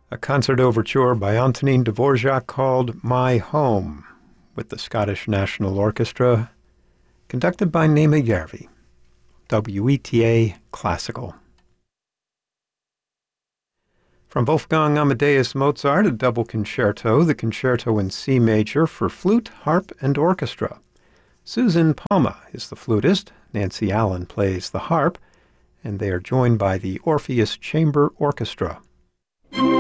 A concert overture by Antonin Dvorak called My Home, with the Scottish National Orchestra, conducted by Nema Järvi. WETA Classical. From Wolfgang Amadeus Mozart, a double concerto, the Concerto in C major for flute, harp, and orchestra. Susan Palma is the flutist, Nancy Allen plays the harp, and they are joined by the Orpheus Chamber Orchestra.